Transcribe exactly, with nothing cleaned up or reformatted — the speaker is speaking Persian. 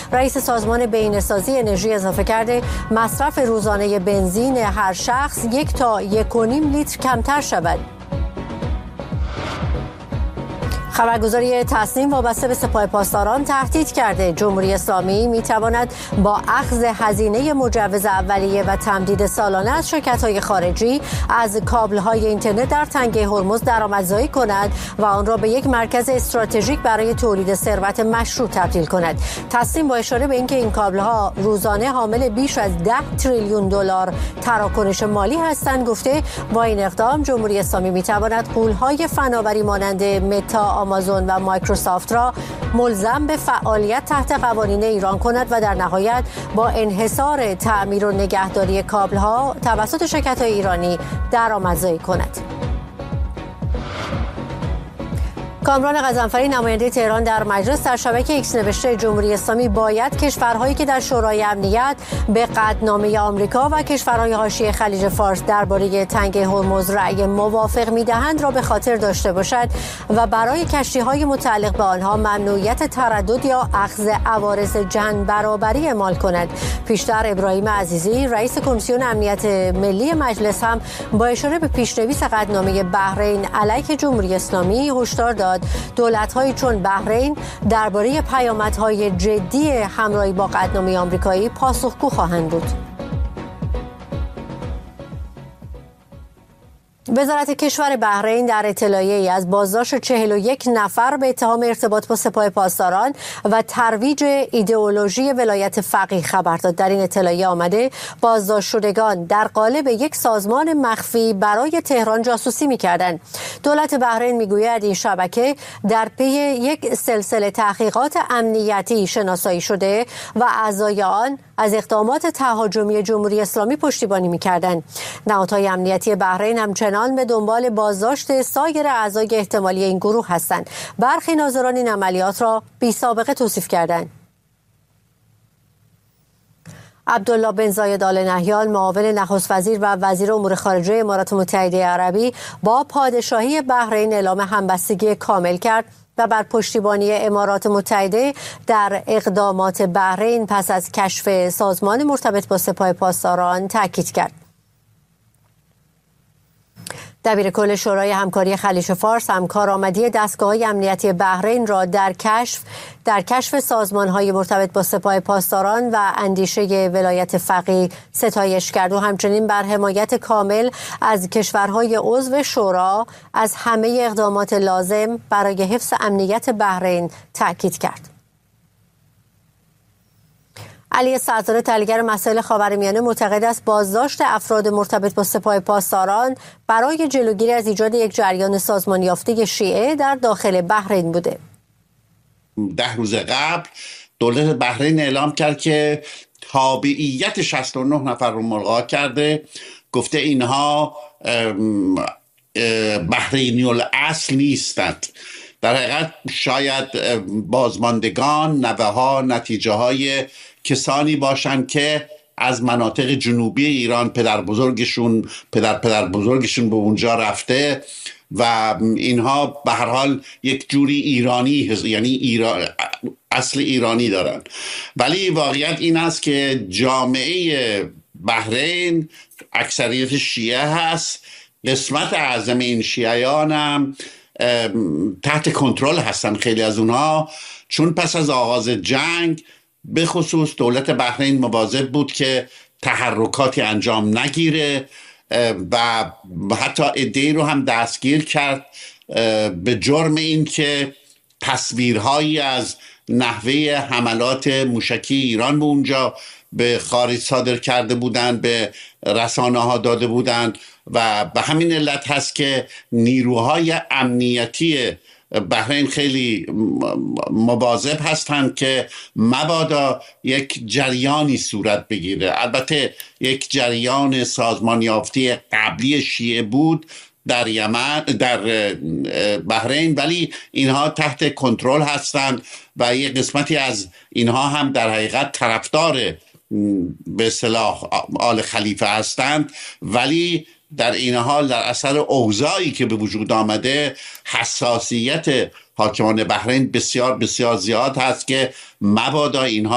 رئیس سازمان بهینه‌سازی انرژی اضافه کرده مصرف روزانه بنزین هر شخص یک تا یک و نیم لیتر کمتر شود. خبرگزاری تصنیم وابسته به سپاه پاسداران تهدید کرده جمهوری اسلامی میتواند با اخذ هزینه مجوز اولیه و تمدید سالانه از شرکت‌های خارجی از کابل‌های اینترنت در تنگه هرمز درآمدزایی کند و آن را به یک مرکز استراتژیک برای تولید ثروت مشروع تبدیل کند. تصنیم با اشاره به اینکه این کابل‌ها روزانه حامل بیش از ده تریلیون دلار تراکنش مالی هستند گفته با این اقدام جمهوری اسلامی میتواند غول‌های فناوری مانند متا، آمازون و مایکروسافت را ملزم به فعالیت تحت قوانین ایران کند و در نهایت با انحصار تعمیر و نگهداری کابل‌ها توسط شرکت‌های ایرانی درآمدزایی کند. کامران غضنفری نماینده تهران در مجلس در شبکه ایکس نوشته جمهوری اسلامی باید کشورهایی که در شورای امنیت به قطعنامه آمریکا و کشورهای حاشیه خلیج فارس درباره تنگه هرمز رأی موافق می‌دهند را به خاطر داشته باشد و برای کشتی‌های متعلق به آنها ممنوعیت تردد یا اخذ عوارض جن برابری اعمال کند. پیشتر ابراهیم عزیزی رئیس کمیسیون امنیت ملی مجلس هم با اشاره به پیشنویس قطعنامه بحرین علیه جمهوری اسلامی هشدار داد دولت‌های چون بحرین درباره پیامدهای جدی همراهی با قطعنامه آمریکایی پاسخگو خواهند بود. وزارت کشور بحرین در اطلاعیه‌ای از بازداشت چهل و یک نفر به اتهام ارتباط با سپاه پاسداران و ترویج ایدئولوژی ولایت فقیه خبر داد. در این اطلاعیه آمده بازداشت شدگان در قالب یک سازمان مخفی برای تهران جاسوسی می‌کردند. دولت بحرین می‌گوید این شبکه در پی یک سلسله تحقیقات امنیتی شناسایی شده و اعضای آن از اقدامات تهاجمی جمهوری اسلامی پشتیبانی می‌کردند. نهادهای امنیتی بحرین همچنان به دنبال بازداشت سایر اعضای احتمالی این گروه هستند. برخی ناظران این عملیات را بی‌سابقه توصیف کردند. عبدالله بن زاید آل نهیان معاون نخست وزیر و وزیر امور خارجه امارات متحده عربی با پادشاهی بحرین اعلام همبستگی کامل کرد و بر پشتیبانی امارات متحده در اقدامات بحرین پس از کشف سازمان مرتبط با سپاه پاسداران تاکید کرد. دبیر کل شورای همکاری خلیج فارس هم کارآمدی دستگاه‌های امنیتی بحرین را در کشف در کشف سازمان‌های مرتبط با سپاه پاسداران و اندیشه ولایت فقیه ستایش کرد و همچنین بر حمایت کامل از کشورهای عضو شورا از همه اقدامات لازم برای حفظ امنیت بحرین تاکید کرد. علی سردار تحلیلگر مسائل خاورمیانه معتقد است بازداشت افراد مرتبط با سپاه پاسداران برای جلوگیری از ایجاد یک جریان سازمان یافته شیعه در داخل بحرین بوده. ده روز قبل دولت بحرین اعلام کرد که تابعیت شصت و نه نفر رو ملغا کرده، گفته اینها بحرینی الاصل نیستند. در حقیقت شاید بازماندگان، نوه ها، نتیجه های کسانی باشند که از مناطق جنوبی ایران پدر بزرگشون پدر پدر بزرگشون به اونجا رفته و اینها به هر حال یک جوری ایرانی، یعنی ایران، اصل ایرانی دارن. ولی واقعیت این است که جامعه بحرین اکثریت شیعه هست. قسمت اعظم این شیعیان هم تحت کنترل هستن، خیلی از اونها، چون پس از آغاز جنگ به خصوص دولت بحرین مواظب بود که تحرکاتی انجام نگیره و حتی عده‌ای رو هم دستگیر کرد به جرم این که تصویرهایی از نحوه حملات موشکی ایران به اونجا به خارج صادر کرده بودند، به رسانه ها داده بودند و به همین علت هست که نیروهای امنیتی بحرین خیلی مواظب هستند که مبادا یک جریانی صورت بگیره. البته یک جریان سازمان یافته قبلی شیعه بود در یمن، در بحرین، ولی اینها تحت کنترل هستند و یک قسمتی از اینها هم در حقیقت طرفدار به اصطلاح آل خلیفه هستند، ولی در این حال در اثر اوضاعی که به وجود آمده حساسیت حاکمان بحرین بسیار بسیار زیاد هست که مبادا اینها